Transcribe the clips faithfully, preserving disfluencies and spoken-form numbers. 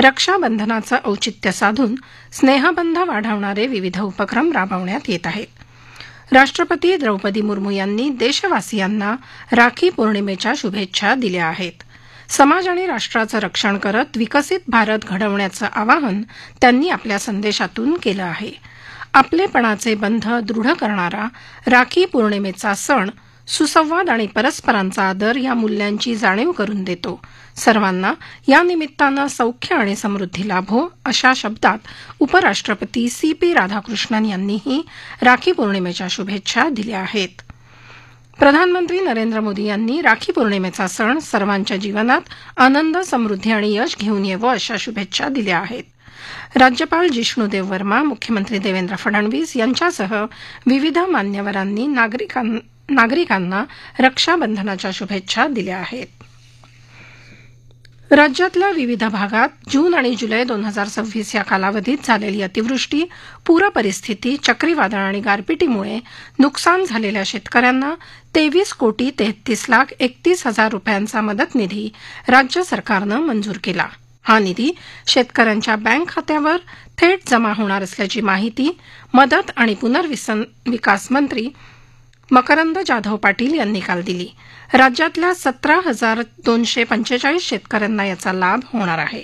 रक्षाबंधनाचं औचित्य साधून स्नेहबंध वाढवणारे विविध उपक्रम राबवण्यात येत आहेत। राष्ट्रपती द्रौपदी मुर्मू यांनी देशवासियांना राखी पौर्णिमेच्या शुभेच्छा दिल्या आहेत। समाज आणि राष्ट्राचं रक्षण करत विकसित भारत घडवण्याचं आवाहन त्यांनी आपल्या संदेशातून केलं आहे। आपलेपणाचे बंध दृढ करणारा राखी पौर्णिमेचा सण सुसंवाद आणि परस्परांचा आदर या मूल्यांची जाणीव करून देतो। सर्वांना या निमित्तानं सौख्य आणि समृद्धी लाभो अशा शब्दात उपराष्ट्रपती सी पी राधाकृष्णन यांनीही राखी पौर्णिमेच्या शुभेच्छा दिल्या आहेत। प्रधानमंत्री नरेंद्र मोदी यांनी राखी पौर्णिमेचा सण सर्वांच्या जीवनात आनंद, समृद्धी आणि यश घेऊन येवो अशा शुभेच्छा दिल्या आहेत। राज्यपाल जिष्णुदेव वर्मा, मुख्यमंत्री देवेंद्र फडणवीस यांच्यासह विविध मान्यवरांनी नागरिकांना नागरिकांना रक्षाबंधनाच्या शुभेच्छा दिल्या आहेत। राज्यातल्या विविध भागात जून आणि जुलै दोन हजार सव्वीस या कालावधीत झालेली अतिवृष्टी, पूरपरिस्थिती, चक्रीवादळ आणि गारपिटीमुळे नुकसान झालेल्या शेतकऱ्यांना तेवीस कोटी तेहतीस लाख एकतीस हजार रुपयांचा मदत निधी राज्य सरकारनं मंजूर केला। हा निधी शेतकऱ्यांच्या बँक खात्यावर थेट जमा होणार असल्याची माहिती मदत आणि पुनर्विकास मंत्री मकरंद जाधव पाटील यांनी काल दिली। राज्यातल्या सतरा हजार दोनशे पंचेचाळीस शेतकऱ्यांना याचा लाभ होणार आहे।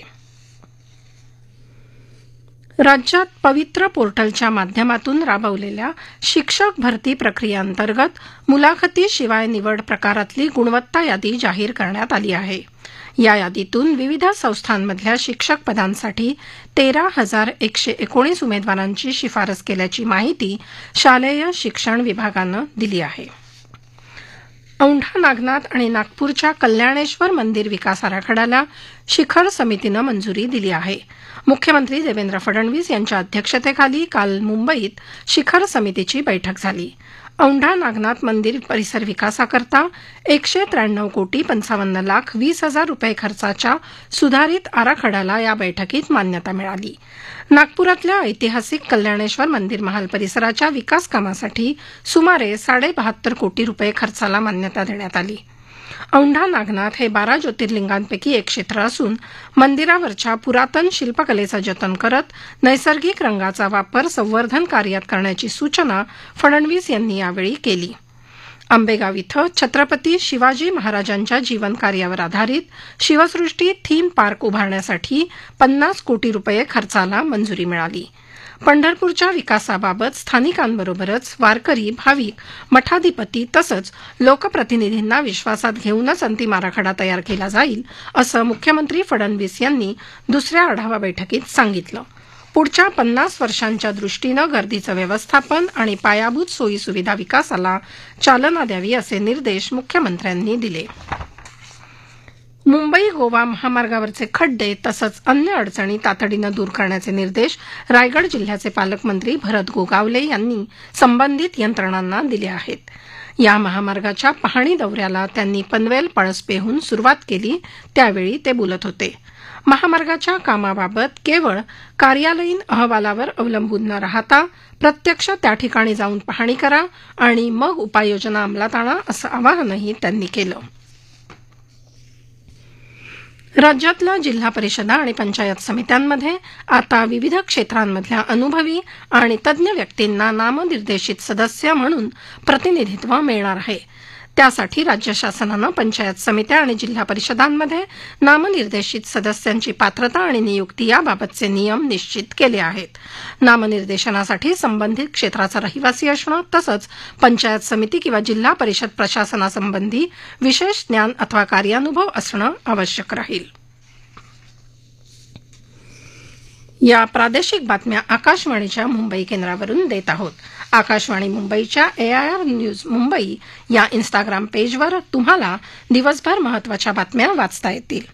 राज्यात पवित्र पोर्टलच्या माध्यमातून राबवलेल्या शिक्षक भरती प्रक्रियेअंतर्गत मुलाखतीशिवाय निवड प्रकारातली गुणवत्ता यादी जाहीर करण्यात आली आहे। या यादीतून विविध संस्थांमधल्या शिक्षक पदांसाठी तेरा हजार एकशे एकोणीस उमेदवारांची शिफारस केल्याची माहिती शालेय शिक्षण विभागानं दिली आहे। औंढा नागनाथ आणि नागपूरच्या कल्याणेश्वर मंदिर विकास आराखड्याला शिखर समितीनं मंजुरी दिली आहे। मुख्यमंत्री देवेंद्र फडणवीस यांच्या अध्यक्षतेखाली काल मुंबईत शिखर समितीची बैठक झाली। औंढा नागनाथ मंदिर परिसर विकासाकरता एकशे त्र्याण्णव कोटी पंचावन्न लाख वीस हजार रुपये खर्चाच्या सुधारित आराखड्याला या बैठकीत मान्यता मिळाली। नागपुरातल्या ऐतिहासिक कल्याणेश्वर मंदिर महाल परिसराच्या विकास कामासाठी सुमारे साडे बहात्तर कोटी रुपये खर्चाला मान्यता देण्यात आली। औंढा नागनाथ हे बारा ज्योतिर्लिंगांपैकी एक क्षेत्र असून मंदिरावरच्या पुरातन शिल्पकलेचं जतन करत नैसर्गिक रंगाचा वापर संवर्धन कार्यात करण्याची सूचना फडणवीस यांनी यावेळी केली। आंबेगाव इथं छत्रपती शिवाजी महाराजांच्या जीवनकार्यावर आधारित शिवसृष्टी थीम पार्क उभारण्यासाठी पन्नास कोटी रुपये खर्चाला मंजुरी मिळाली। पंढरपूरच्या विकासाबाबत स्थानिकांबरोबरच वारकरी, भाविक, मठाधिपती तसंच लोकप्रतिनिधींना विश्वासात घेऊनच अंतिम आराखडा तयार केला जाईल असं मुख्यमंत्री फडणवीस यांनी दुसऱ्या आढावा बैठकीत सांगितलं। पुढच्या पन्नास वर्षांच्या दृष्टीनं गर्दीचं व्यवस्थापन आणि पायाभूत सोयीसुविधा विकासाला चालना द्यावी असे निर्देश मुख्यमंत्र्यांनी दिले। मुंबई गोवा महामार्गावरचे खड्डे तसंच अन्य अडचणी तातडीनं दूर करण्याचे निर्देश रायगड जिल्ह्याचे पालकमंत्री भरत गोगावले यांनी संबंधित यंत्रणांना दिले आहेत। या महामार्गाच्या पाहणी दौऱ्याला त्यांनी पनवेल पळसपेहून सुरुवात केली, त्यावेळी ते बोलत होते। महामार्गाच्या कामाबाबत केवळ कार्यालयीन अहवालावर अवलंबून न राहता प्रत्यक्ष त्या ठिकाणी जाऊन पाहणी करा आणि मग उपाययोजना अंमलात आणा असं आवाहनही त्यांनी केलं। राज्यातल्या जिल्हा परिषदा आणि पंचायत समित्यांमध्ये आता विविध क्षेत्रांमधल्या अनुभवी आणि तज्ज्ञ व्यक्तींना नामनिर्देशित सदस्य म्हणून प्रतिनिधित्व मिळणार आहे। त्यासाठी राज्य शासनानं पंचायत समित्या आणि जिल्हा परिषदांमध्ये नामनिर्देशित सदस्यांची पात्रता आणि नियुक्ती याबाबतचे नियम निश्चित केले आहेत। नामनिर्देशनासाठी संबंधित क्षेत्राचा रहिवासी असणं तसंच पंचायत समिती किंवा जिल्हा परिषद प्रशासनासंबंधी विशेष ज्ञान अथवा कार्यानुभव असणं आवश्यक राहील। या प्रादेशिक बातम्या आकाशवाणीच्या मुंबई केंद्रावरून देत आहोत। आकाशवाणी मुंबईच्या एआयआर न्यूज मुंबई या इन्स्टाग्राम पेजवर तुम्हाला दिवसभर महत्त्वाच्या बातम्या वाचता येतील।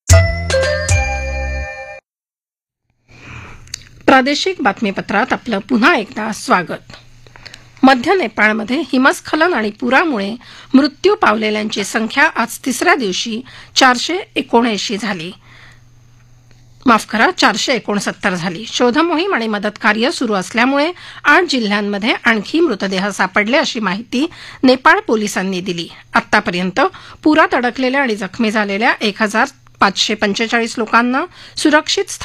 प्रादेशिक बातमीपत्रात आपलं पुन्हा एकदा स्वागत। मध्य नेपाळमध्ये हिमस्खलन आणि पुरामुळे मृत्यू पावलेल्यांची संख्या आज तिसऱ्या दिवशी चारशे एकोणऐंशी झाली माफ करा चारशे एकोणसत्तर झाली। शोधमोहीम आणि मदत कार्य सुरू असल्यामुळे आठ जिल्ह्यांमध्ये आणखी मृतदेह सापडले अशी माहिती नेपाळ पोलिसांनी दिली। आतापर्यंत पुरात अडकलेल्या आणि जखमी झालेल्या एक हजार पाचशे पंचेचाळीस लोकांना सुरक्षित